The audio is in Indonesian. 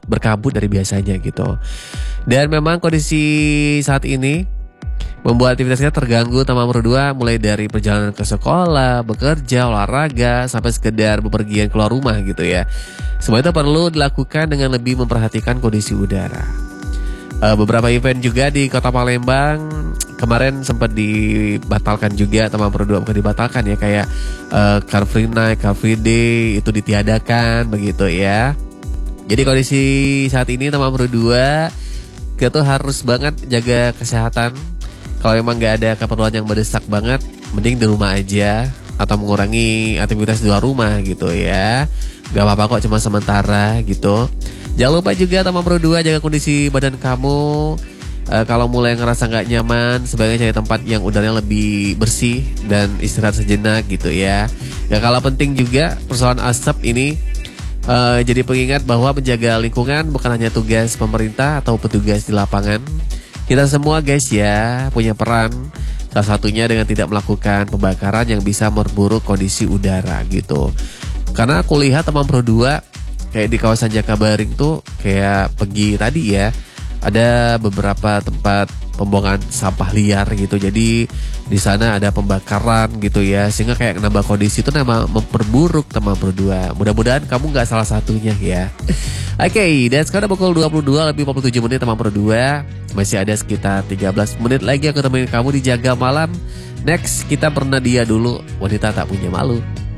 berkabut dari biasanya gitu. Dan memang kondisi saat ini membuat aktivitas kita terganggu Teman Berdua, mulai dari perjalanan ke sekolah, bekerja, olahraga, sampai sekedar bepergian keluar rumah gitu ya. Semua itu perlu dilakukan dengan lebih memperhatikan kondisi udara. Beberapa event juga di Kota Palembang kemarin sempat dibatalkan juga Teman Berdua, bukan dibatalkan ya, kayak Car Free Night, Car Free Day itu ditiadakan begitu ya. Jadi kondisi saat ini Teman Berdua kita tuh harus banget jaga kesehatan. Kalau emang nggak ada keperluan yang mendesak banget, mending di rumah aja atau mengurangi aktivitas di luar rumah gitu ya. Gak apa-apa kok, cuma sementara gitu. Jangan lupa juga Teman Berdua jaga kondisi badan kamu. Kalau mulai ngerasa nggak nyaman, sebaiknya cari tempat yang udaranya lebih bersih dan istirahat sejenak gitu ya. Gak kalah penting juga persoalan asap ini. Jadi pengingat bahwa menjaga lingkungan bukan hanya tugas pemerintah atau petugas di lapangan. Kita semua guys ya punya peran, salah satunya dengan tidak melakukan pembakaran yang bisa memperburuk kondisi udara gitu. Karena aku lihat Teman Berdua kayak di kawasan Jakabaring tuh kayak pergi tadi ya, ada beberapa tempat pembuangan sampah liar gitu. Jadi di sana ada pembakaran gitu ya, sehingga kayak nambah kondisi itu memperburuk Teman Berdua. Mudah-mudahan kamu nggak salah satunya ya. Oke, dan sekarang pukul 22:47 Teman Berdua. Masih ada sekitar 13 menit lagi aku temenin kamu di Jaga Malam. Next kita pernah dia dulu, wanita tak punya malu.